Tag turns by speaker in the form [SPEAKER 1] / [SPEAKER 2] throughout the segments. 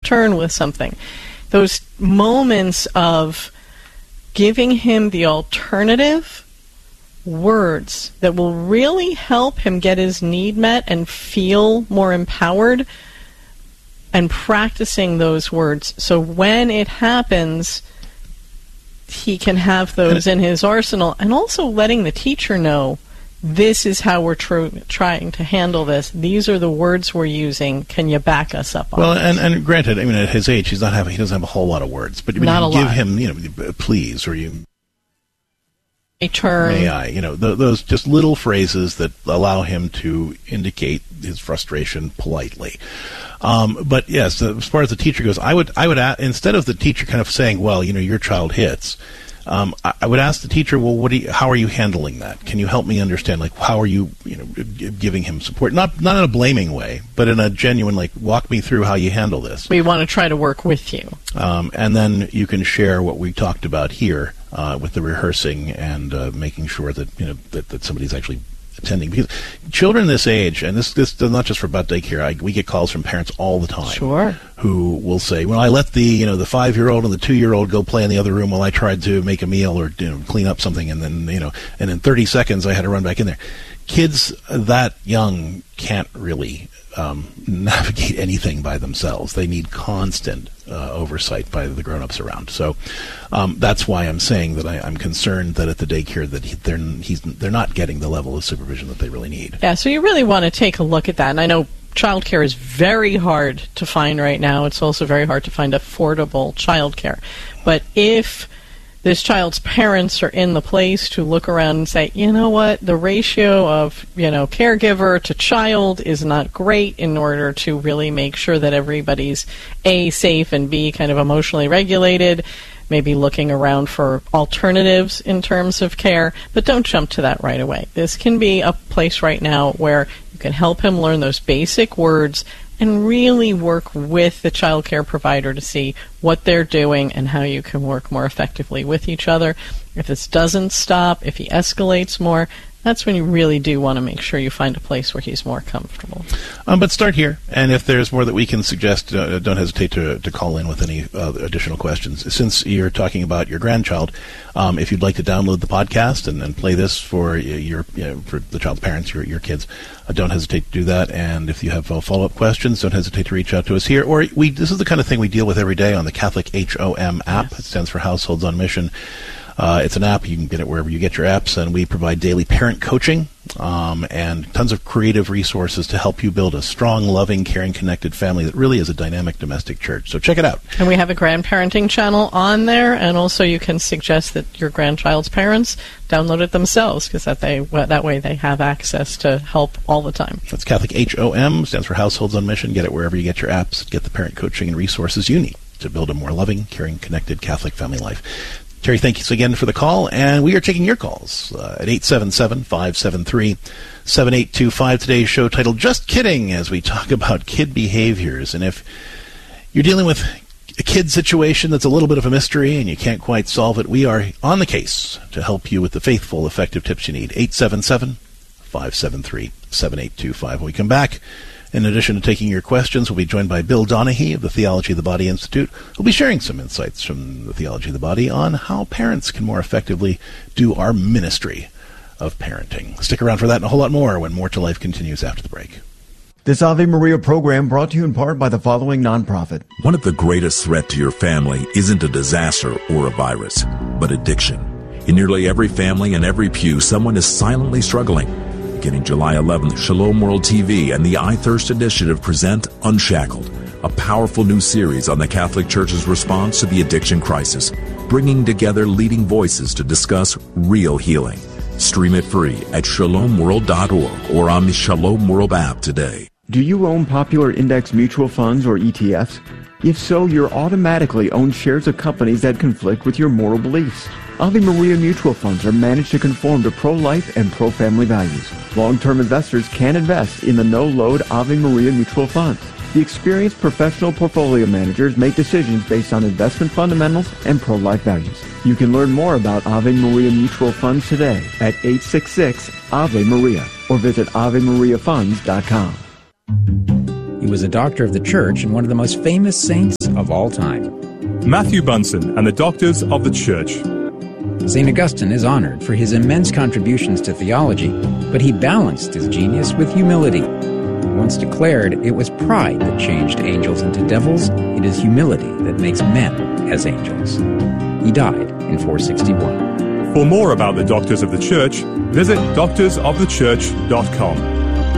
[SPEAKER 1] turn with something. Those moments of giving him the alternative words that will really help him get his need met and feel more empowered, and practicing those words. So when it happens, he can have those in his arsenal, and also letting the teacher know, this is how we're trying to handle this. These are the words we're using. Can you back us up on it?
[SPEAKER 2] And granted, I mean, at his age, he doesn't have a whole lot of words, but you give him, please, or you
[SPEAKER 1] turn.
[SPEAKER 2] May I? Those just little phrases that allow him to indicate his frustration politely. But yes, as far as the teacher goes, I would instead of the teacher kind of saying, well, your child hits, I would ask the teacher, well, how are you handling that? Can you help me understand, how are you, giving him support? Not in a blaming way, but in a genuine, walk me through how you handle this.
[SPEAKER 1] We want to try to work with you.
[SPEAKER 2] And then you can share what we talked about here with the rehearsing and making sure that, that somebody's actually attending. Because children this age, and this is not just for about daycare, we get calls from parents all the time.
[SPEAKER 1] Sure.
[SPEAKER 2] Who will say, well, I let the 5-year-old and the 2-year-old go play in the other room while I tried to make a meal or clean up something, and then and in 30 seconds I had to run back in there. Kids that young can't really navigate anything by themselves. They need constant oversight by the grown-ups around. So that's why I'm saying that I'm concerned that at the daycare that they're not getting the level of supervision that they really need.
[SPEAKER 1] Yeah, so you really want to take a look at that. And I know childcare is very hard to find right now. It's also very hard to find affordable childcare. But if this child's parents are in the place to look around and say, you know what, the ratio of, caregiver to child is not great in order to really make sure that everybody's A, safe, and B, kind of emotionally regulated, maybe looking around for alternatives in terms of care, but don't jump to that right away. This can be a place right now where you can help him learn those basic words and really work with the child care provider to see what they're doing and how you can work more effectively with each other. If this doesn't stop, if he escalates more, that's when you really do want to make sure you find a place where he's more comfortable.
[SPEAKER 2] But start here, and if there's more that we can suggest, don't hesitate to call in with any additional questions. Since you're talking about your grandchild, if you'd like to download the podcast and play this for for the child's parents, your kids, don't hesitate to do that. And if you have follow-up questions, don't hesitate to reach out to us here. Or this is the kind of thing we deal with every day on the Catholic HOM app. Yes. It stands for Households on Mission. It's an app. You can get it wherever you get your apps, and we provide daily parent coaching and tons of creative resources to help you build a strong, loving, caring, connected family that really is a dynamic domestic church. So check it out.
[SPEAKER 1] And we have a grandparenting channel on there, and also you can suggest that your grandchild's parents download it themselves, because that way they have access to help all the time.
[SPEAKER 2] That's Catholic HOM, stands for Households on Mission. Get it wherever you get your apps. Get the parent coaching and resources you need to build a more loving, caring, connected Catholic family life. Terry, thank you again for the call, and we are taking your calls at 877-573-7825. Today's show titled Just Kidding, as we talk about kid behaviors. And if you're dealing with a kid situation that's a little bit of a mystery and you can't quite solve it, we are on the case to help you with the faithful, effective tips you need. 877-573-7825. When we come back, in addition to taking your questions, we'll be joined by Bill Donahue of the Theology of the Body Institute, who'll be sharing some insights from the Theology of the Body on how parents can more effectively do our ministry of parenting. Stick around for that and a whole lot more when More to Life continues after the break.
[SPEAKER 3] This Ave Maria program brought to you in part by the following nonprofit.
[SPEAKER 4] One of the greatest threats to your family isn't a disaster or a virus, but addiction. In nearly every family and every pew, someone is silently struggling. Beginning July 11th, Shalom World TV and the iThirst Initiative present Unshackled, a powerful new series on the Catholic Church's response to the addiction crisis, bringing together leading voices to discuss real healing. Stream it free at shalomworld.org or on the Shalom World app today.
[SPEAKER 3] Do you own popular index mutual funds or ETFs? If so, you're automatically own shares of companies that conflict with your moral beliefs. Ave Maria mutual funds are managed to conform to pro-life and pro-family values. Long-term investors can invest in the no-load Ave Maria mutual funds. The experienced professional portfolio managers make decisions based on investment fundamentals and pro-life values. You can learn more about Ave Maria mutual funds today at 866-AVE-MARIA or visit AveMariaFunds.com.
[SPEAKER 5] He was a doctor of the Church and one of the most famous saints of all time.
[SPEAKER 6] Matthew Bunson and the Doctors of the Church.
[SPEAKER 5] St. Augustine is honored for his immense contributions to theology, but he balanced his genius with humility. He once declared it was pride that changed angels into devils. It is humility that makes men as angels. He died in 461.
[SPEAKER 6] For more about the Doctors of the Church, visit doctorsofthechurch.com.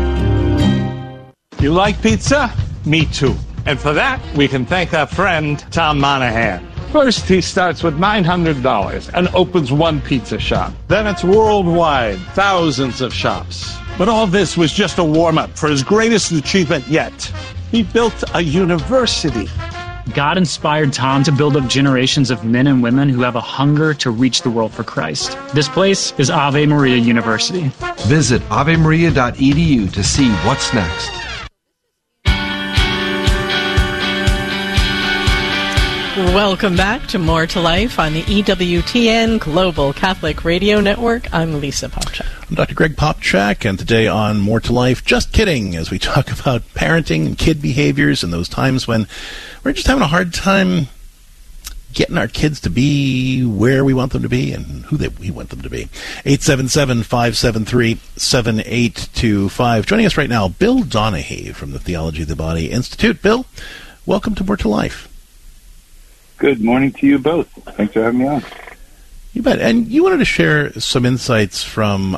[SPEAKER 7] You like pizza? Me too. And for that, we can thank our friend Tom Monahan. First, he starts with $900 and opens one pizza shop. Then it's worldwide, thousands of shops. But all this was just a warm-up for his greatest achievement yet. He built a university.
[SPEAKER 8] God inspired Tom to build up generations of men and women who have a hunger to reach the world for Christ. This place is Ave Maria University.
[SPEAKER 9] Visit avemaria.edu to see what's next.
[SPEAKER 1] Welcome back to More to Life on the EWTN Global Catholic Radio Network. I'm Lisa Popchak.
[SPEAKER 2] I'm Dr. Greg Popchak, and today on More to Life, just kidding, as we talk about parenting and kid behaviors and those times when we're just having a hard time getting our kids to be where we want them to be and who we want them to be. 877-573-7825. Joining us right now, Bill Donahue from the Theology of the Body Institute. Bill, welcome to More to Life.
[SPEAKER 10] Good morning to you both. Thanks for having me on.
[SPEAKER 2] You bet. And you wanted to share some insights from,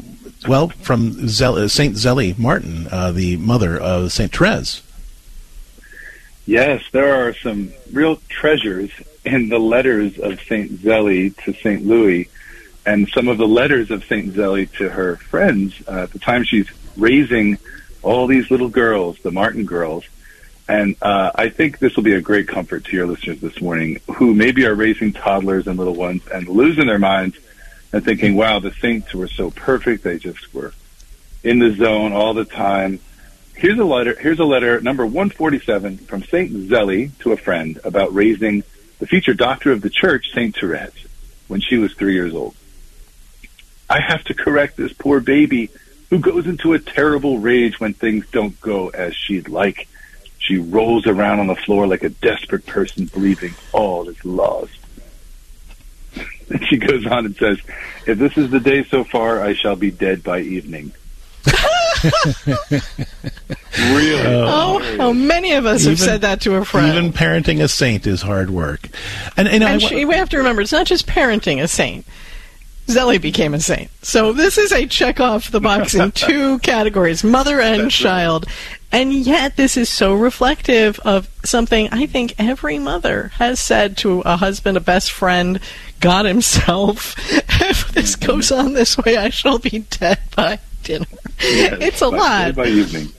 [SPEAKER 2] Saint Zélie Martin, the mother of Saint Therese.
[SPEAKER 10] Yes, there are some real treasures in the letters of Saint Zélie to Saint Louis, and some of the letters of Saint Zélie to her friends at the time she's raising all these little girls, the Martin girls. And I think this will be a great comfort to your listeners this morning who maybe are raising toddlers and little ones and losing their minds and thinking, wow, the saints were so perfect. They just were in the zone all the time. Here's a letter, number 147, from Saint Zélie to a friend about raising the future doctor of the Church, Saint Therese, when she was 3 years old. I have to correct this poor baby who goes into a terrible rage when things don't go as she'd like. She rolls around on the floor like a desperate person believing all is lost. And she goes on and says, if this is the day so far, I shall be dead by evening. Really?
[SPEAKER 1] Oh, how many of us have said that to a friend.
[SPEAKER 2] Even parenting a saint is hard work. And
[SPEAKER 1] we have to remember, it's not just parenting a saint. Zélie became a saint. So this is a check off the box in two categories, mother and child. And yet this is so reflective of something I think every mother has said to a husband, a best friend, God himself. If this goes on this way, I shall be dead by dinner. Yes, it's a lot.
[SPEAKER 10] Dead by evening.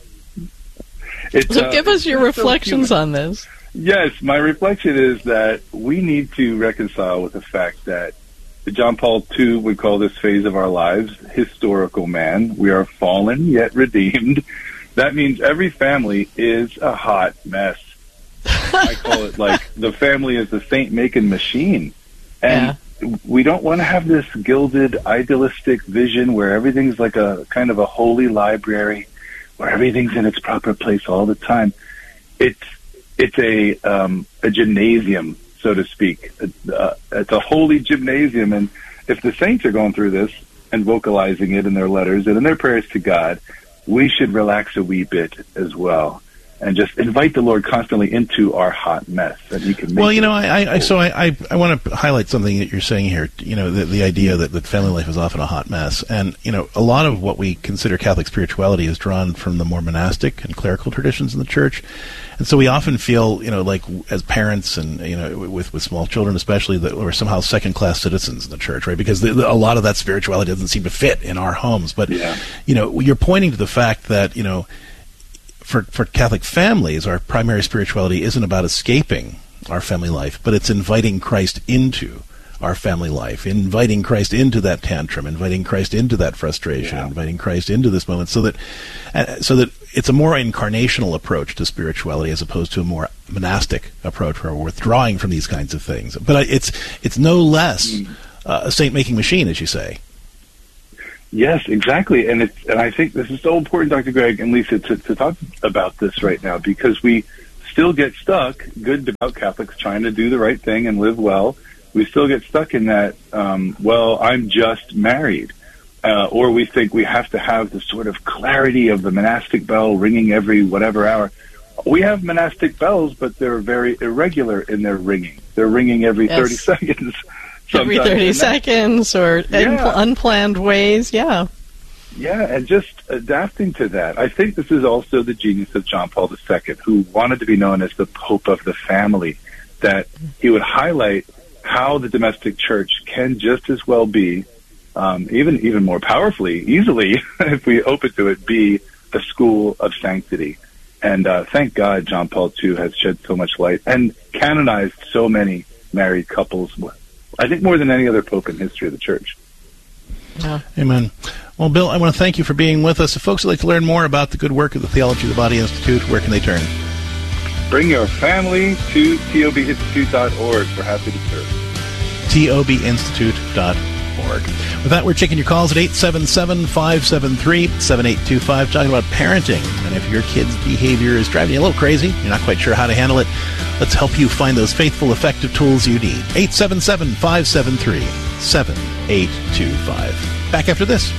[SPEAKER 1] So give us your reflections on this.
[SPEAKER 10] Yes, my reflection is that we need to reconcile with the fact that John Paul II would call this phase of our lives historical man. We are fallen yet redeemed. That means every family is a hot mess. I call it like the family is the saint-making machine. And we don't want to have this gilded, idealistic vision where everything's like a kind of a holy library, where everything's in its proper place all the time. It's a gymnasium, so to speak. It's a holy gymnasium, and if the saints are going through this and vocalizing it in their letters and in their prayers to God, we should relax a wee bit as well and just invite the Lord constantly into our hot mess that He can make.
[SPEAKER 2] Well, I want to highlight something that you're saying here. You know, the idea that family life is often a hot mess, and a lot of what we consider Catholic spirituality is drawn from the more monastic and clerical traditions in the Church. And so we often feel, like as parents and, with small children especially, that we're somehow second-class citizens in the Church, right? Because a lot of that spirituality doesn't seem to fit in our homes. But, you're pointing to the fact that, for Catholic families, our primary spirituality isn't about escaping our family life, but it's inviting Christ into our family life, inviting Christ into that tantrum, inviting Christ into that frustration, inviting Christ into this moment, so that it's a more incarnational approach to spirituality as opposed to a more monastic approach where we're withdrawing from these kinds of things. But it's no less a saint-making machine, as you say.
[SPEAKER 10] Yes, exactly. And I think this is so important, Dr. Greg and Lisa, to talk about this right now, because we still get stuck, good, devout Catholics trying to do the right thing and live well. We still get stuck in that, well, I'm just married. Or we think we have to have the sort of clarity of the monastic bell ringing every whatever hour. We have monastic bells, but they're very irregular in their ringing. They're ringing every 30 seconds.
[SPEAKER 1] Every 30 seconds or unplanned ways, Yeah, and just adapting to that. I think this is also the genius of John Paul II, who wanted to be known as the Pope of the family, that he would highlight how the domestic church can just as well be, even more powerfully, easily, if we open to it, be a school of sanctity. And thank God John Paul II has shed so much light and canonized so many married couples, I think more than any other pope in history of the church.
[SPEAKER 2] Yeah. Amen. Well, Bill, I want to thank you for being with us. If folks would like to learn more about the good work of the Theology of the Body Institute, where can they turn?
[SPEAKER 10] Bring your family to tobinstitute.org. We're happy to serve.
[SPEAKER 2] tobinstitute.org. With that, we're checking your calls at 877-573-7825, talking about parenting. And if your kid's behavior is driving you a little crazy, you're not quite sure how to handle it, let's help you find those faithful, effective tools you need. 877-573-7825. Back after this.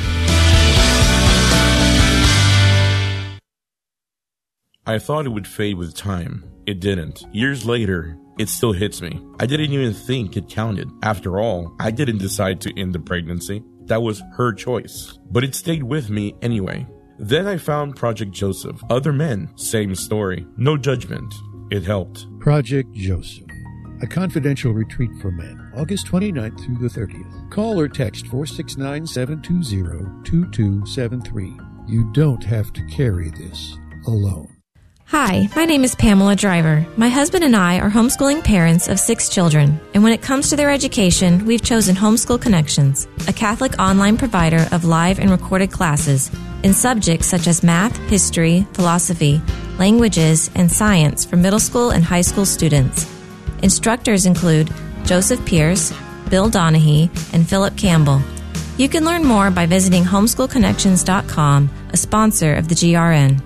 [SPEAKER 11] I thought it would fade with time. It didn't. Years later, it still hits me. I didn't even think it counted. After all, I didn't decide to end the pregnancy. That was her choice. But it stayed with me anyway. Then I found Project Joseph. Other men, same story. No judgment. It helped.
[SPEAKER 12] Project Joseph, a confidential retreat for men, August 29th through the 30th. Call or text 469-720-2273. You don't have to carry this alone.
[SPEAKER 13] Hi, my name is Pamela Driver. My husband and I are homeschooling parents of 6 children, and when it comes to their education, we've chosen Homeschool Connections, a Catholic online provider of live and recorded classes in subjects such as math, history, philosophy, languages, and science for middle school and high school students. Instructors include Joseph Pierce, Bill Donahue, and Philip Campbell. You can learn more by visiting homeschoolconnections.com, a sponsor of the GRN.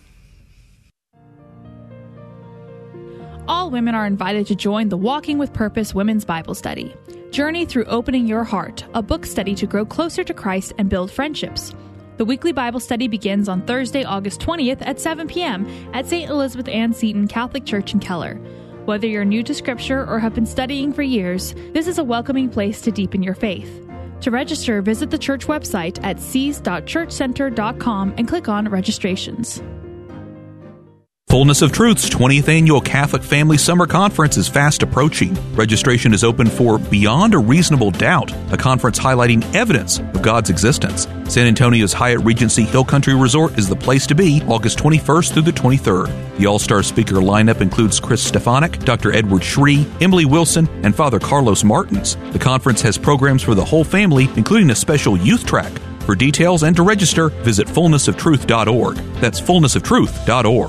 [SPEAKER 14] All women are invited to join the Walking with Purpose Women's Bible Study. Journey through opening your heart, a book study to grow closer to Christ and build friendships. The weekly Bible study begins on Thursday, August 20th at 7 p.m. at St. Elizabeth Ann Seton Catholic Church in Keller. Whether you're new to Scripture or have been studying for years, this is a welcoming place to deepen your faith. To register, visit the church website at seas.churchcenter.com and click on Registrations.
[SPEAKER 15] Fullness of Truth's 20th Annual Catholic Family Summer Conference is fast approaching. Registration is open for Beyond a Reasonable Doubt, a conference highlighting evidence of God's existence. San Antonio's Hyatt Regency Hill Country Resort is the place to be August 21st through the 23rd. The all-star speaker lineup includes Chris Stefanik, Dr. Edward Shree, Emily Wilson, and Father Carlos Martins. The conference has programs for the whole family, including a special youth track. For details and to register, visit fullnessoftruth.org. That's fullnessoftruth.org.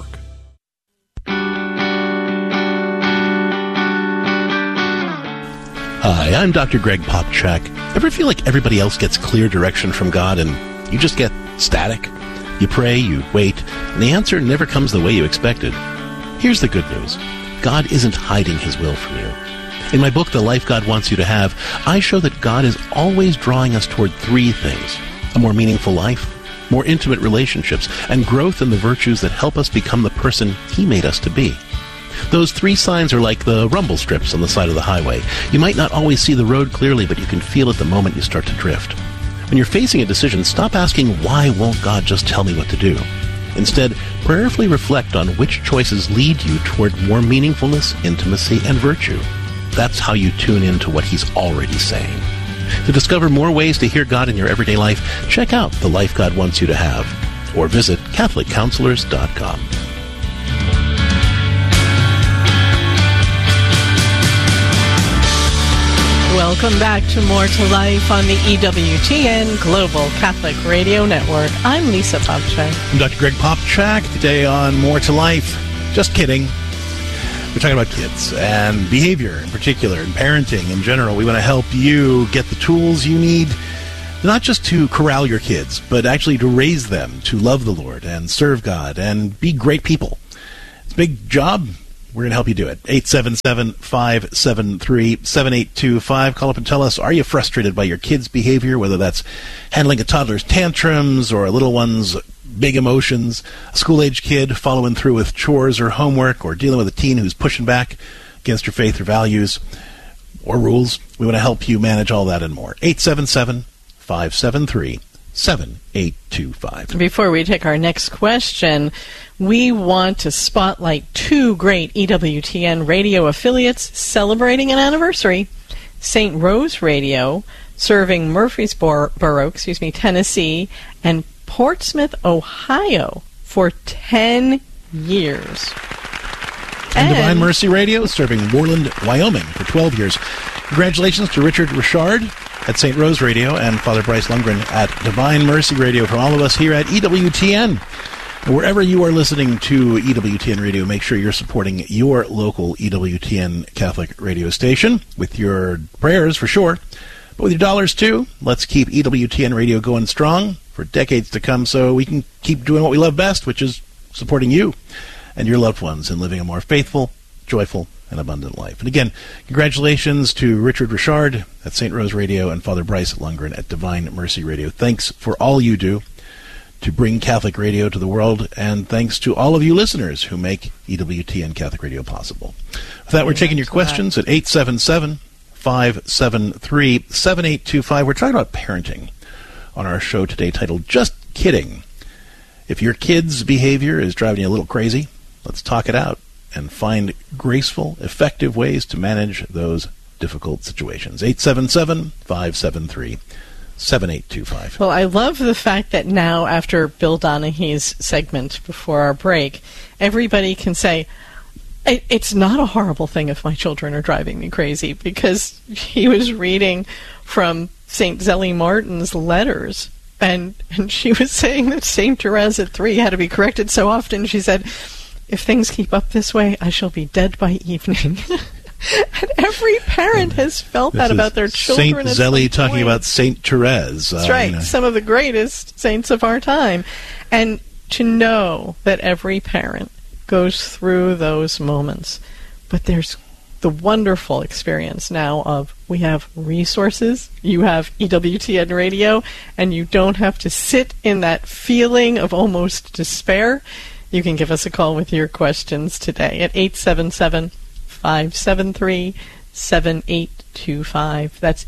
[SPEAKER 2] Hi, I'm Dr. Greg Popchak. Ever feel like everybody else gets clear direction from God and you just get static? You pray, you wait, and the answer never comes the way you expected. Here's the good news. God isn't hiding His will from you. In my book, The Life God Wants You to Have, I show that God is always drawing us toward 3 things: a more meaningful life, more intimate relationships, and growth in the virtues that help us become the person He made us to be. Those 3 signs are like the rumble strips on the side of the highway. You might not always see the road clearly, but you can feel it the moment you start to drift. When you're facing a decision, stop asking, why won't God just tell me what to do? Instead, prayerfully reflect on which choices lead you toward more meaningfulness, intimacy, and virtue. That's how you tune into what He's already saying. To discover more ways to hear God in your everyday life, check out The Life God Wants You to Have, or visit CatholicCounselors.com.
[SPEAKER 1] Welcome back to More to Life on the EWTN Global Catholic Radio Network. I'm Lisa Popchak.
[SPEAKER 2] I'm Dr. Greg Popchak. Today on More to Life. Just kidding. We're talking about kids and behavior in particular and parenting in general. We want to help you get the tools you need not just to corral your kids, but actually to raise them to love the Lord and serve God and be great people. It's a big job. We're going to help you do it. 877-573-7825. Call up and tell us, are you frustrated by your kids' behavior, whether that's handling a toddler's tantrums or a little one's big emotions, a school-age kid following through with chores or homework, or dealing with a teen who's pushing back against your faith or values or rules. We want to help you manage all that and more. 877-573-7825.
[SPEAKER 1] Before we take our next question, we want to spotlight two great EWTN radio affiliates celebrating an anniversary. St. Rose Radio, serving Murfreesboro, Tennessee, and Portsmouth, Ohio, for 10 years.
[SPEAKER 2] And Divine Mercy Radio, serving Moreland, Wyoming, for 12 years. Congratulations to Richard Richard at St. Rose Radio and Father Bryce Lundgren at Divine Mercy Radio. From all of us here at EWTN. And wherever you are listening to EWTN Radio, make sure you're supporting your local EWTN Catholic radio station with your prayers, for sure, but with your dollars, too. Let's keep EWTN Radio going strong for decades to come so we can keep doing what we love best, which is supporting you and your loved ones in living a more faithful, joyful, and abundant life. And again, congratulations to Richard Richard at St. Rose Radio and Father Bryce Lundgren at Divine Mercy Radio. Thanks for all you do to bring Catholic radio to the world, and thanks to all of you listeners who make EWTN Catholic Radio possible. With that, we're taking your questions at 877-573-7825. We're talking about parenting on our show today, titled Just Kidding. If your kid's behavior is driving you a little crazy, let's talk it out and find graceful, effective ways to manage those difficult situations. 877-573-7825.
[SPEAKER 1] Well, I love the fact that now, after Bill Donaghy's segment before our break, everybody can say, it's not a horrible thing if my children are driving me crazy, because he was reading from St. Zélie Martin's letters, and she was saying that St. Therese at 3 had to be corrected so often. She said, if things keep up this way, I shall be dead by evening. And every parent has felt that about their children.
[SPEAKER 2] St. Zélie talking about St. Therese.
[SPEAKER 1] That's right, some of the greatest saints of our time. And to know that every parent goes through those moments. But there's the wonderful experience now of we have resources, you have EWTN Radio, and you don't have to sit in that feeling of almost despair. You can give us a call with your questions today at 877-573-7825. That's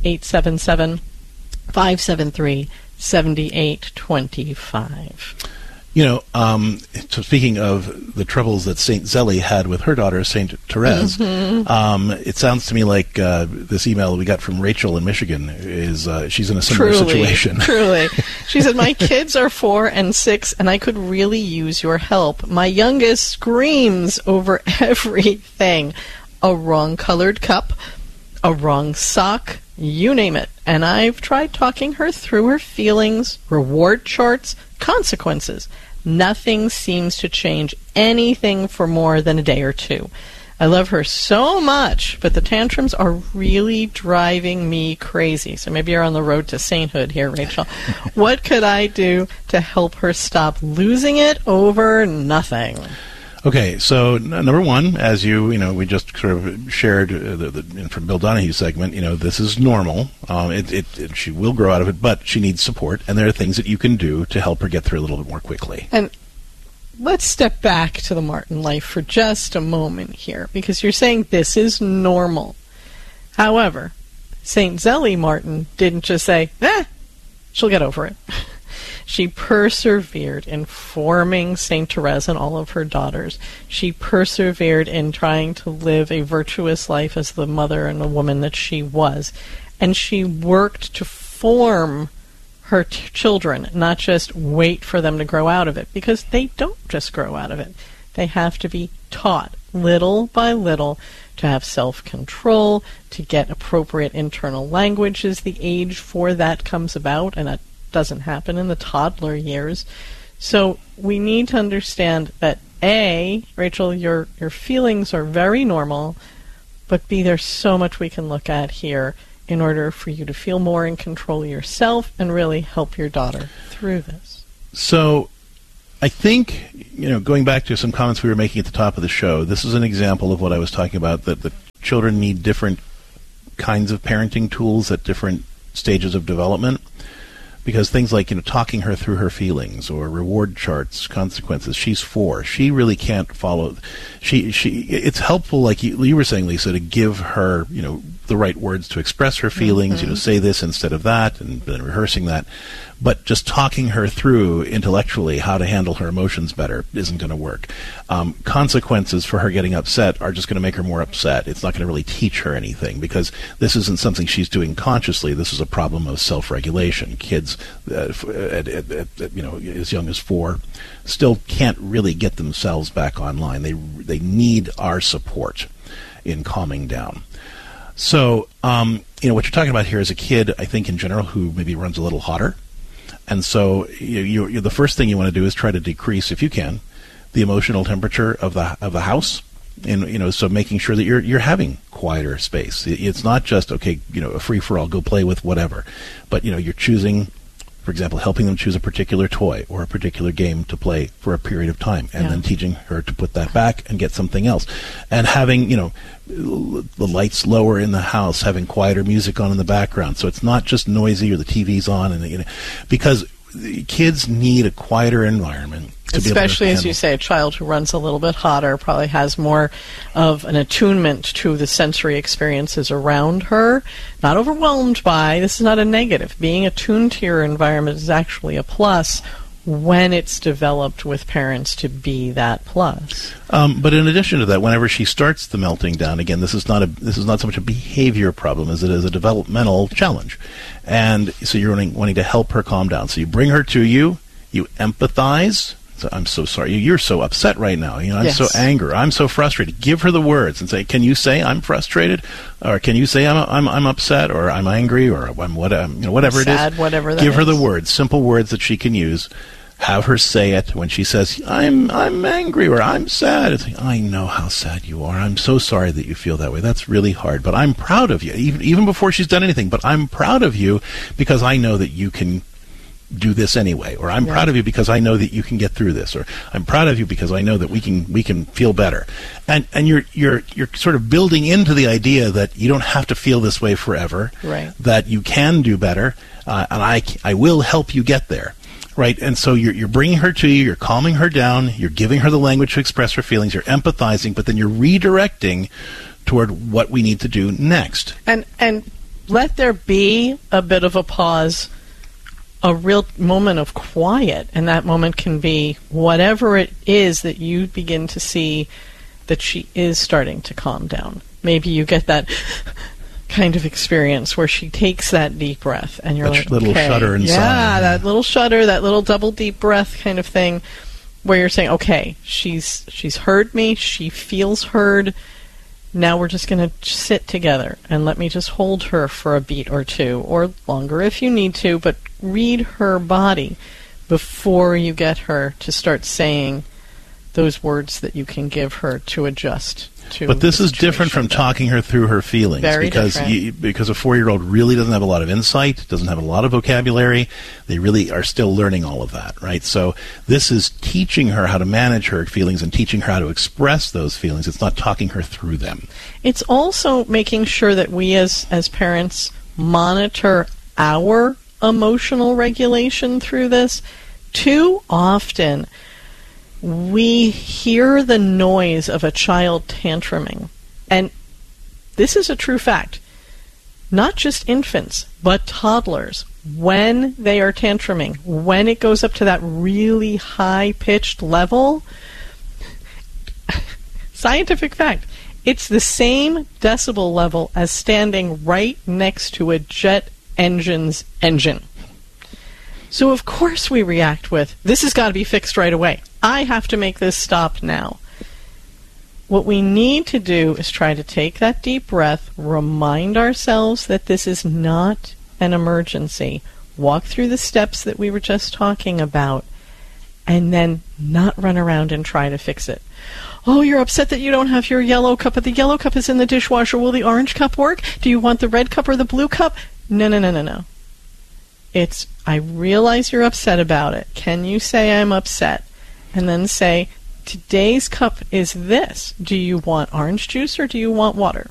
[SPEAKER 1] 877-573-7825.
[SPEAKER 2] You know, so speaking of the troubles that St. Zélie had with her daughter, St. Therese, it sounds to me like this email we got from Rachel in Michigan is she's in a similar situation.
[SPEAKER 1] Truly. She said, my kids are 4 and 6, and I could really use your help. My youngest screams over everything. A wrong-colored cup, a wrong sock, you name it. And I've tried talking her through her feelings, reward charts, consequences. Nothing seems to change anything for more than a day or two. I love her so much, but the tantrums are really driving me crazy. So maybe you're on the road to sainthood here, Rachel. What could I do to help her stop losing it over nothing?
[SPEAKER 2] Okay, so number one, as we just sort of shared from Bill Donaghy's segment, this is normal. She will grow out of it, but she needs support, and there are things that you can do to help her get through a little bit more quickly.
[SPEAKER 1] And let's step back to the Martin life for just a moment here, because you're saying this is normal. However, St. Zélie Martin didn't just say, she'll get over it. She persevered in forming St. Therese and all of her daughters. She persevered in trying to live a virtuous life as the mother and the woman that she was. And she worked to form her children, not just wait for them to grow out of it, because they don't just grow out of it. They have to be taught little by little to have self-control, to get appropriate internal language as the age for that comes about, and that doesn't happen in the toddler years. So we need to understand that A, Rachel, your feelings are very normal, but B, there's so much we can look at here in order for you to feel more in control yourself and really help your daughter through this?
[SPEAKER 2] So I think, going back to some comments we were making at the top of the show, this is an example of what I was talking about, that the children need different kinds of parenting tools at different stages of development. Because things like, talking her through her feelings or reward charts, consequences. She's 4. She really can't follow. It's helpful, like you were saying, Lisa, to give her, the right words to express her feelings. Say this instead of that, and then rehearsing that. But just talking her through intellectually how to handle her emotions better isn't going to work. Consequences for her getting upset are just going to make her more upset. It's not going to really teach her anything, because this isn't something she's doing consciously. This is a problem of self-regulation. Kids, as young as 4, still can't really get themselves back online. They need our support in calming down. So, what you're talking about here is a kid, I think, in general, who maybe runs a little hotter. And so the first thing you want to do is try to decrease, if you can, the emotional temperature of the house, and so making sure that you're having quieter space. It's not just a free for all, go play with whatever, but you're choosing, for example, helping them choose a particular toy or a particular game to play for a period of time, and then teaching her to put that back and get something else, and having the lights lower in the house, having quieter music on in the background, so it's not just noisy or the TV's on, and because kids need a quieter environment.
[SPEAKER 1] Especially, as you say, a child who runs a little bit hotter probably has more of an attunement to the sensory experiences around her, not overwhelmed by. This is not a negative. Being attuned to your environment is actually a plus when it's developed with parents to be that plus.
[SPEAKER 2] But in addition to that, whenever she starts the melting down, again, this is not so much a behavior problem as it is a developmental challenge. And so you're wanting to help her calm down. So you bring her to you empathize. So, I'm so sorry. You're so upset right now. I'm so angry. I'm so frustrated. Give her the words and say, "Can you say I'm frustrated?" Or "Can you say I'm upset?" Or "I'm angry?" Or whatever it is.
[SPEAKER 1] Whatever that
[SPEAKER 2] Give her
[SPEAKER 1] is.
[SPEAKER 2] the words, simple words that she can use. Have her say it when she says, "I'm angry" or "I'm sad." It's like, "I know how sad you are. I'm so sorry that you feel that way. That's really hard. But I'm proud of you." Even before she's done anything. But I'm proud of you because I know that you can do this anyway, or I'm proud of you because I know that you can get through this, or I'm proud of you because I know that we can feel better. And you're sort of building into the idea that you don't have to feel this way forever,
[SPEAKER 1] right?
[SPEAKER 2] That you can do better, and I will help you get there. Right, and so you're bringing her to you, you're calming her down, you're giving her the language to express her feelings, you're empathizing, but then you're redirecting toward what we need to do next.
[SPEAKER 1] And let there be a bit of a pause, a real moment of quiet, and that moment can be whatever it is that you begin to see that she is starting to calm down. Maybe you get that kind of experience where she takes that deep breath and you're like,
[SPEAKER 2] little shudder inside.
[SPEAKER 1] Yeah, that little shudder, that little double deep breath kind of thing, where you're saying, okay, she's heard me, she feels heard. Now we're just going to sit together and let me just hold her for a beat or two, or longer if you need to, but read her body before you get her to start saying those words that you can give her to adjust to.
[SPEAKER 2] But this is different from talking her through her feelings.
[SPEAKER 1] Very
[SPEAKER 2] because because a 4-year-old really doesn't have a lot of insight, doesn't have a lot of vocabulary. They really are still learning all of that, right? So this is teaching her how to manage her feelings and teaching her how to express those feelings. It's not talking her through them.
[SPEAKER 1] It's also making sure that we as parents monitor our emotional regulation through this. Too often we hear the noise of a child tantruming. And this is a true fact. Not just infants, but toddlers, when they are tantruming, when it goes up to that really high-pitched level, scientific fact, it's the same decibel level as standing right next to a jet engine's engine. So of course we react with, this has got to be fixed right away. I have to make this stop now. What we need to do is try to take that deep breath, remind ourselves that this is not an emergency, walk through the steps that we were just talking about, and then not run around and try to fix it. Oh, you're upset that you don't have your yellow cup, but the yellow cup is in the dishwasher. Will the orange cup work? Do you want the red cup or the blue cup? No. It's, I realize you're upset about it. Can you say I'm upset? And then say, today's cup is this. Do you want orange juice or do you want water?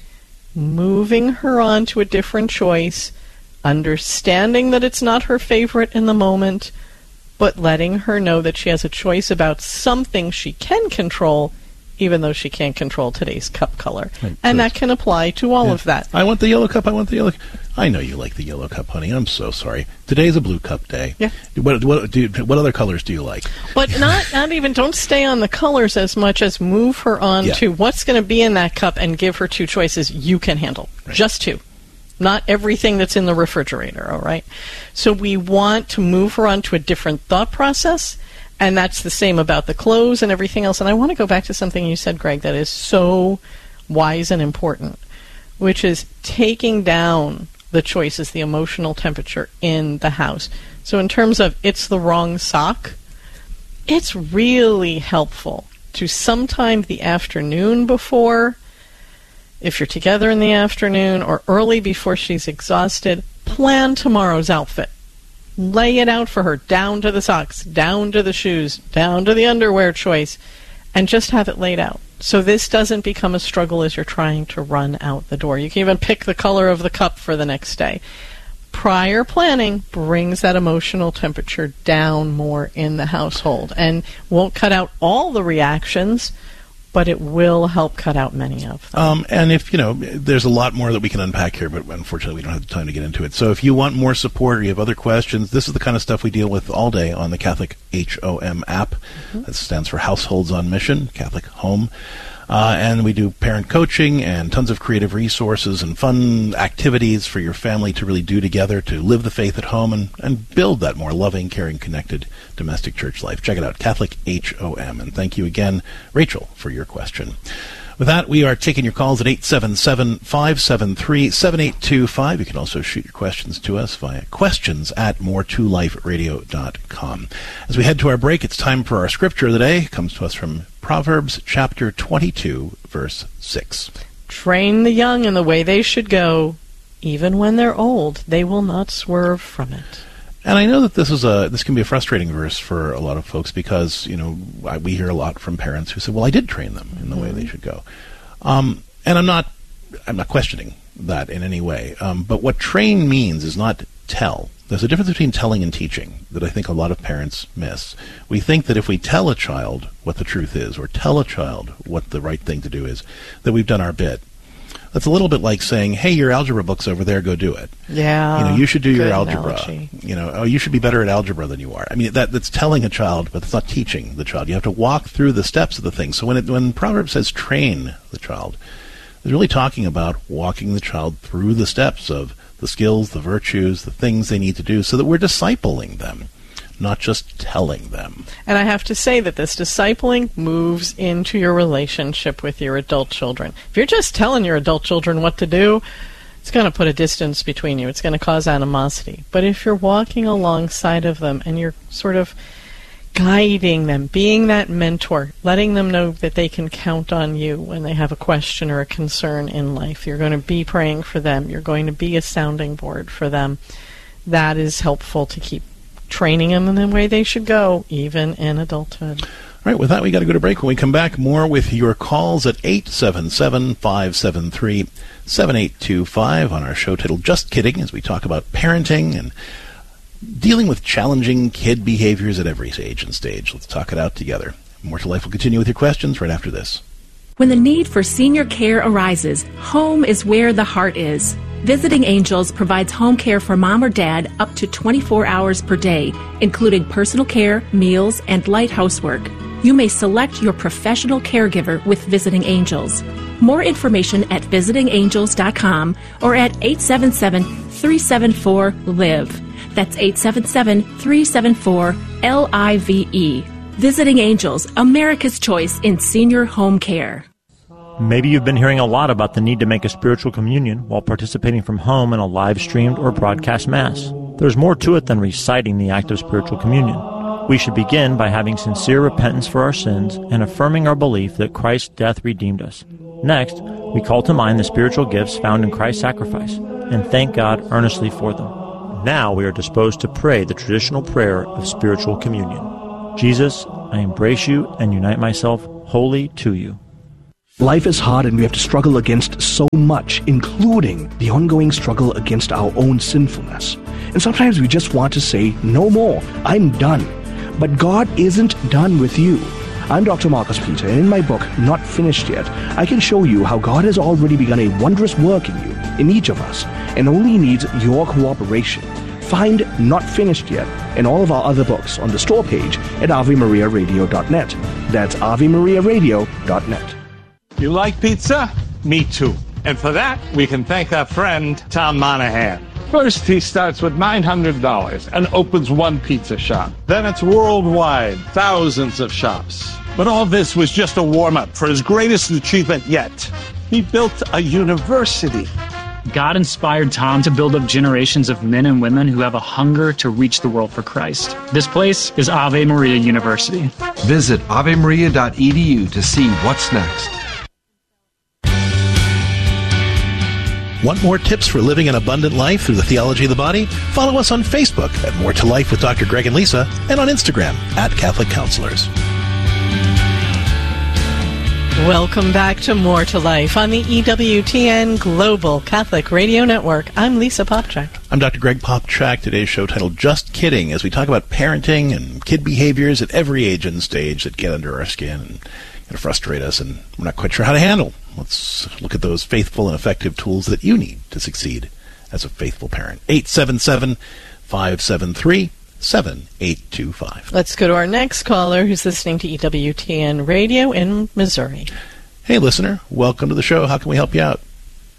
[SPEAKER 1] Moving her on to a different choice, understanding that it's not her favorite in the moment, but letting her know that she has a choice about something she can control, even though she can't control today's cup color. And that can apply to all of that.
[SPEAKER 2] I want the yellow cup. I know you like the yellow cup, honey. I'm so sorry. Today's a blue cup day.
[SPEAKER 1] Yeah.
[SPEAKER 2] What other colors do you like?
[SPEAKER 1] But not even, don't stay on the colors as much as move her on to what's going to be in that cup and give her two choices you can handle. Right. Just two. Not everything that's in the refrigerator, all right? So we want to move her on to a different thought process, and that's the same about the clothes and everything else. And I want to go back to something you said, Greg, that is so wise and important, which is taking down the choices, the emotional temperature in the house. So in terms of it's the wrong sock, it's really helpful to sometime the afternoon before, if you're together in the afternoon, or early before she's exhausted, plan tomorrow's outfit. Lay it out for her, down to the socks, down to the shoes, down to the underwear choice, and just have it laid out. So this doesn't become a struggle as you're trying to run out the door. You can even pick the color of the cup for the next day. Prior planning brings that emotional temperature down more in the household and won't cut out all the reactions, but it will help cut out many of them.
[SPEAKER 2] And if, there's a lot more that we can unpack here, but unfortunately we don't have the time to get into it. So if you want more support or you have other questions, this is the kind of stuff we deal with all day on the Catholic HOM app. Mm-hmm. That stands for Households on Mission, Catholic Home. And we do parent coaching and tons of creative resources and fun activities for your family to really do together to live the faith at home and build that more loving, caring, connected domestic church life. Check it out, Catholic HOM. And thank you again, Rachel, for your question. With that, we are taking your calls at 877-573-7825. You can also shoot your questions to us via questions@more2liferadio.com. As we head to our break, it's time for our scripture of the day. It comes to us from Proverbs chapter 22, verse 6.
[SPEAKER 1] Train the young in the way they should go. Even when they're old, they will not swerve from it.
[SPEAKER 2] And I know that this can be a frustrating verse for a lot of folks because, we hear a lot from parents who say, well, I did train them in the way they should go. And I'm not questioning that in any way. But what train means is not tell. There's a difference between telling and teaching that I think a lot of parents miss. We think that if we tell a child what the truth is or tell a child what the right thing to do is, that we've done our bit. That's a little bit like saying, hey, your algebra book's over there, go do it.
[SPEAKER 1] Yeah.
[SPEAKER 2] You should do your algebra.
[SPEAKER 1] Analogy.
[SPEAKER 2] You should be better at algebra than you are. I mean, that's telling a child, but it's not teaching the child. You have to walk through the steps of the thing. So when Proverbs says train the child, it's really talking about walking the child through the steps of the skills, the virtues, the things they need to do so that we're discipling them, not just telling them.
[SPEAKER 1] And I have to say that this discipling moves into your relationship with your adult children. If you're just telling your adult children what to do, it's going to put a distance between you. It's going to cause animosity. But if you're walking alongside of them and you're sort of guiding them, being that mentor, letting them know that they can count on you when they have a question or a concern in life, you're going to be praying for them, you're going to be a sounding board for them, that is helpful to keep training them in the way they should go, even in adulthood.
[SPEAKER 2] All right, with that, we got to go to break. When we come back, more with your calls at 877-573-7825 on our show titled Just Kidding, as we talk about parenting and dealing with challenging kid behaviors at every age and stage. Let's talk it out together. More to Life will continue with your questions right after this.
[SPEAKER 16] When the need for senior care arises, home is where the heart is. Visiting Angels provides home care for mom or dad up to 24 hours per day, including personal care, meals, and light housework. You may select your professional caregiver with Visiting Angels. More information at visitingangels.com or at 877-374-LIVE. That's 877-374-LIVE. Visiting Angels, America's choice in senior home care.
[SPEAKER 17] Maybe you've been hearing a lot about the need to make a spiritual communion while participating from home in a live-streamed or broadcast Mass. There's more to it than reciting the act of spiritual communion. We should begin by having sincere repentance for our sins and affirming our belief that Christ's death redeemed us. Next, we call to mind the spiritual gifts found in Christ's sacrifice and thank God earnestly for them. Now we are disposed to pray the traditional prayer of spiritual communion. Jesus, I embrace you and unite myself wholly to you.
[SPEAKER 18] Life is hard and we have to struggle against so much, including the ongoing struggle against our own sinfulness. And sometimes we just want to say, no more, I'm done. But God isn't done with you. I'm Dr. Marcus Peter, and in my book, Not Finished Yet, I can show you how God has already begun a wondrous work in you, in each of us, and only needs your cooperation. Find Not Finished Yet and all of our other books on the store page at AveMariaRadio.net. That's AveMariaRadio.net.
[SPEAKER 7] You like pizza? Me too. And for that, we can thank our friend, Tom Monahan. First, he starts with $900 and opens one pizza shop. Then it's worldwide, thousands of shops. But all this was just a warm-up for his greatest achievement yet. He built a university.
[SPEAKER 8] God inspired Tom to build up generations of men and women who have a hunger to reach the world for Christ. This place is Ave Maria University.
[SPEAKER 9] Visit avemaria.edu to see what's next.
[SPEAKER 2] Want more tips for living an abundant life through the theology of the body? Follow us on Facebook at More to Life with Dr. Greg and Lisa, and on Instagram at Catholic Counselors.
[SPEAKER 1] Welcome back to More to Life on the EWTN Global Catholic Radio Network. I'm Lisa Popchak.
[SPEAKER 2] I'm Dr. Greg Popchak. Today's show titled Just Kidding, as we talk about parenting and kid behaviors at every age and stage that get under our skin and frustrate us, and we're not quite sure how to handle. Let's look at those faithful and effective tools that you need to succeed as a faithful parent. 877-573-7825.
[SPEAKER 1] Let's go to our next caller who's listening to EWTN Radio in Missouri.
[SPEAKER 2] Hey, listener. Welcome to the show. How can we help you out?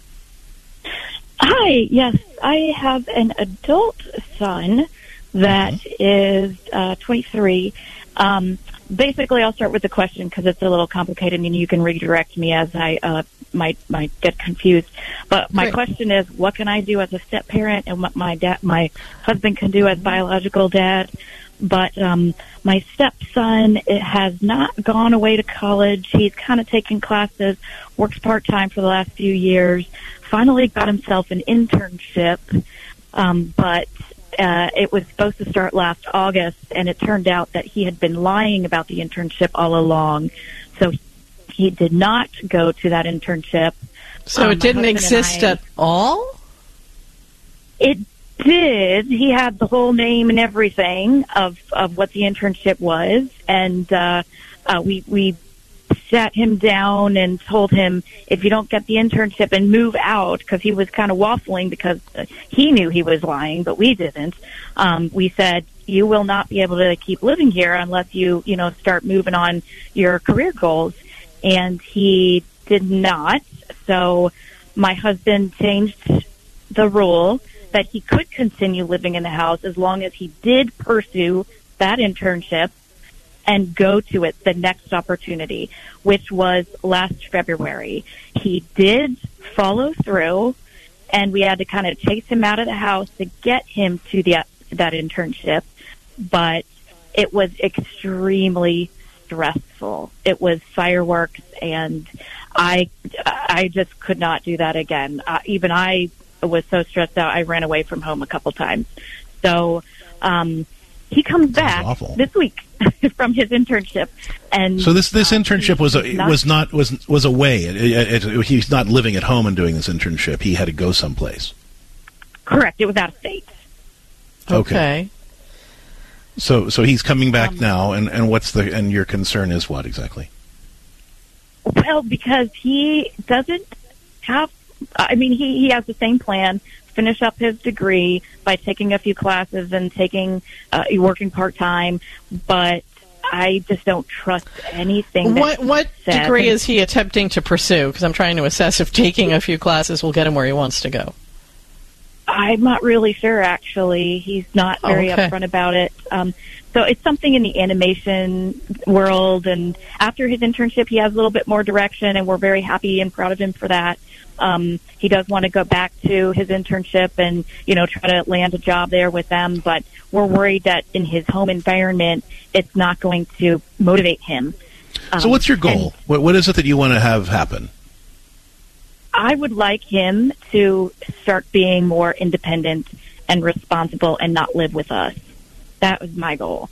[SPEAKER 19] Hi. Yes, I have an adult son that is 23. Basically, I'll start with the question because it's a little complicated, and you can redirect me as I might get confused. But my question is, what can I do as a step parent, and what my husband can do as biological dad? But my stepson has not gone away to college. He's kind of taken classes, works part-time for the last few years, finally got himself an internship, but it was supposed to start last August, and it turned out that he had been lying about the internship all along. So he did not go to that internship.
[SPEAKER 1] So it didn't exist at all?
[SPEAKER 19] It did. He had the whole name and everything of what the internship was, and we sat him down and told him, if you don't get the internship and move out, because he was kind of waffling because he knew he was lying, but we didn't. We said, you will not be able to keep living here unless you start moving on your career goals. And he did not. So my husband changed the rule that he could continue living in the house as long as he did pursue that internship and go to it the next opportunity, which was last February. He did follow through, and we had to kind of chase him out of the house to get him to that internship, but it was extremely stressful. It was fireworks, and I just could not do that again. Even I was so stressed out, I ran away from home a couple times. So he comes back this week from his internship, and
[SPEAKER 2] so this internship was away. He's not living at home and doing this internship. He had to go someplace.
[SPEAKER 19] Correct. It was out of state.
[SPEAKER 2] Okay. So he's coming back now, and and your concern is what exactly?
[SPEAKER 19] Well, because he doesn't have. I mean, he has the same plan. Finish up his degree by taking a few classes and working part-time, but I just don't trust anything that
[SPEAKER 1] What degree is he attempting to pursue? Because I'm trying to assess if taking a few classes will get him where he wants to go.
[SPEAKER 19] I'm not really sure, actually. He's not very upfront about it. So it's something in the animation world, and after his internship, he has a little bit more direction, and we're very happy and proud of him for that. He does want to go back to his internship and, try to land a job there with them, but we're worried that in his home environment, it's not going to motivate him.
[SPEAKER 2] So what's your goal? What is it that you want to have happen?
[SPEAKER 19] I would like him to start being more independent and responsible and not live with us. That was my goal.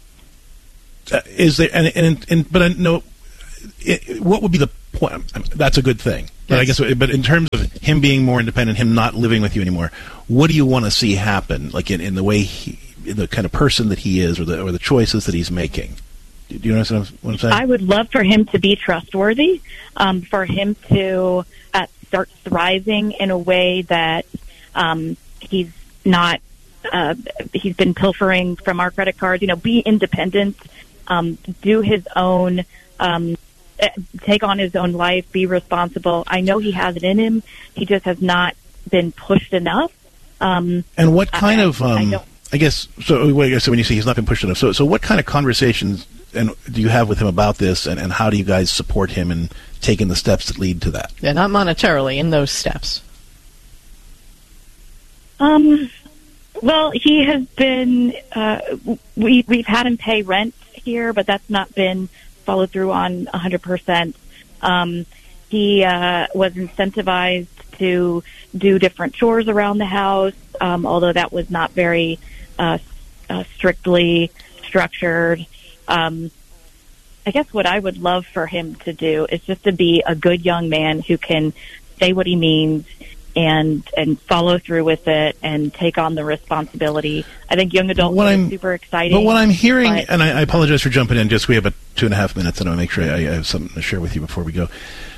[SPEAKER 2] Is there? But I know. What would be the point? That's a good thing. But
[SPEAKER 1] Yes.
[SPEAKER 2] but in terms of him being more independent, him not living with you anymore, what do you want to see happen? Like in the way in the kind of person that he is, or the choices that he's making. Do you understand what I'm saying?
[SPEAKER 19] I would love for him to be trustworthy, for him to start thriving in a way that he's not. He's been pilfering from our credit cards. Be independent, do his own, take on his own life, be responsible. I know he has it in him. He just has not been pushed enough.
[SPEAKER 2] And what kind of? I guess so. When you say he's not been pushed enough, so what kind of conversations do you have with him about this, and how do you guys support him in taking the steps that lead to that?
[SPEAKER 1] Yeah, not monetarily in those steps.
[SPEAKER 19] Well, he has been. We've had him pay rent here, but that's not been followed through on 100%. He was incentivized to do different chores around the house, although that was not very strictly structured. I guess what I would love for him to do is just to be a good young man who can say what he means and follow through with it and take on the responsibility. I think young adults are super exciting.
[SPEAKER 2] But what I'm hearing, and I apologize for jumping in, we have about 2.5 minutes, and I want to make sure I have something to share with you before we go.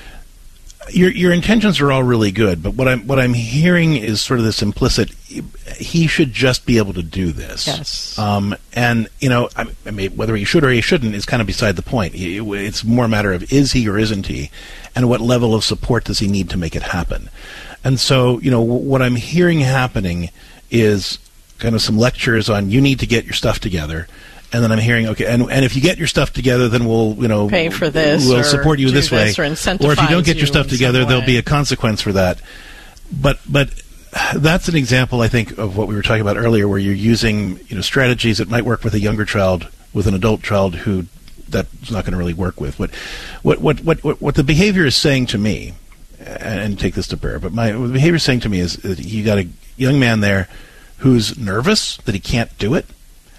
[SPEAKER 2] Your intentions are all really good, but what I'm hearing is sort of this implicit. He should just be able to do this.
[SPEAKER 1] Yes.
[SPEAKER 2] And whether he should or he shouldn't is kind of beside the point. It's more a matter of is he or isn't he, and what level of support does he need to make it happen. And so, what I'm hearing happening is kind of some lectures on you need to get your stuff together. And then I'm hearing, okay, and if you get your stuff together, then we'll,
[SPEAKER 1] pay for this,
[SPEAKER 2] we'll support you this way.
[SPEAKER 1] Or
[SPEAKER 2] if you don't get your stuff together, there'll be a consequence for that. But that's an example, I think, of what we were talking about earlier, where you're using, strategies that might work with a younger child, with an adult child who that's not going to really work with. What the behavior is saying to me, and take this to prayer, but what the behavior is saying to me is that you got a young man there who's nervous that he can't do it.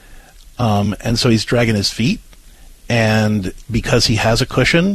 [SPEAKER 2] And so he's dragging his feet, and because he has a cushion,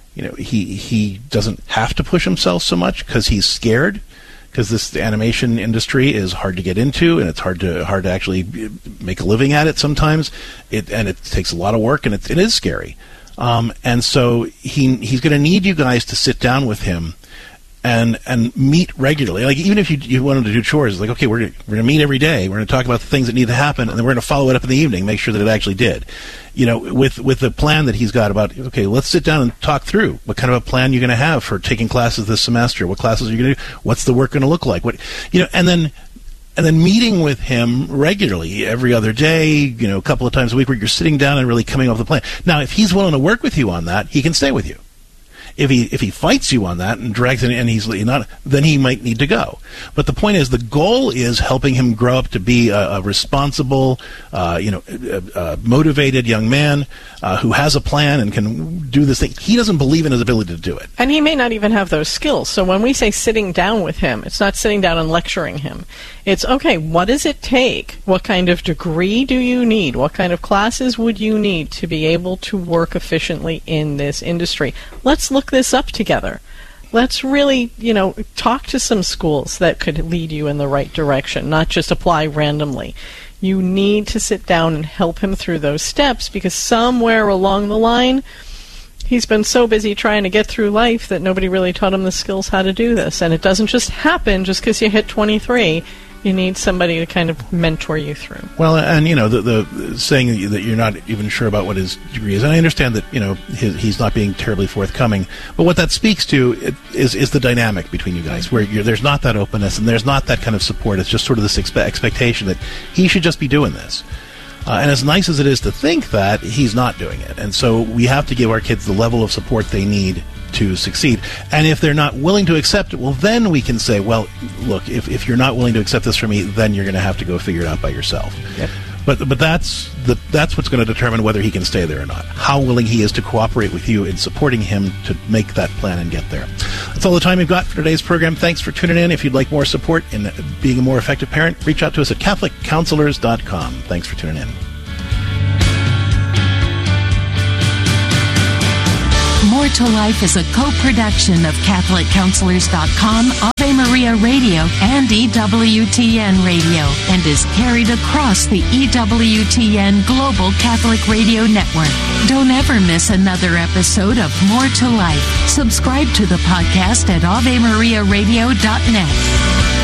[SPEAKER 2] he doesn't have to push himself so much because he's scared, because the animation industry is hard to get into, and it's hard to actually make a living at it sometimes. It takes a lot of work, and it is scary. And so he's going to need you guys to sit down with him and meet regularly. Like, even if you want him to do chores, it's like, okay, we're going to meet every day. We're going to talk about the things that need to happen, and then we're going to follow it up in the evening, make sure that it actually did. With the plan that he's got about, okay, let's sit down and talk through what kind of a plan you're going to have for taking classes this semester. What classes are you going to do? What's the work going to look like? And then meeting with him regularly every other day, a couple of times a week, where you're sitting down and really coming up with a plan. Now, if he's willing to work with you on that, he can stay with you. If he fights you on that and drags it and he's not, then he might need to go. But the point is, the goal is helping him grow up to be a responsible, motivated young man who has a plan and can do this thing. He doesn't believe in his ability to do it.
[SPEAKER 1] And he may not even have those skills. So when we say sitting down with him, it's not sitting down and lecturing him. It's, okay, what does it take? What kind of degree do you need? What kind of classes would you need to be able to work efficiently in this industry? Let's look this up together. Let's really, talk to some schools that could lead you in the right direction, not just apply randomly. You need to sit down and help him through those steps, because somewhere along the line, he's been so busy trying to get through life that nobody really taught him the skills how to do this. And it doesn't just happen just because you hit 23. You need somebody to kind of mentor you through.
[SPEAKER 2] Well, and the saying that you're not even sure about what his degree is, and I understand that he's not being terribly forthcoming. But what that speaks to is the dynamic between you guys, where there's not that openness and there's not that kind of support. It's just sort of this expectation that he should just be doing this. And as nice as it is to think that, he's not doing it. And so we have to give our kids the level of support they need to succeed. And if they're not willing to accept it, well, then we can say, well, look, if you're not willing to accept this from me, then you're going to have to go figure it out by yourself.
[SPEAKER 1] Yep.
[SPEAKER 2] But that's what's going to determine whether he can stay there or not. How willing he is to cooperate with you in supporting him to make that plan and get there. That's all the time we've got for today's program. Thanks for tuning in. If you'd like more support in being a more effective parent, reach out to us at CatholicCounselors.com. Thanks for tuning in.
[SPEAKER 20] More to Life is a co-production of CatholicCounselors.com, Ave Maria Radio, and EWTN Radio, and is carried across the EWTN Global Catholic Radio Network. Don't ever miss another episode of More to Life. Subscribe to the podcast at AveMariaRadio.net.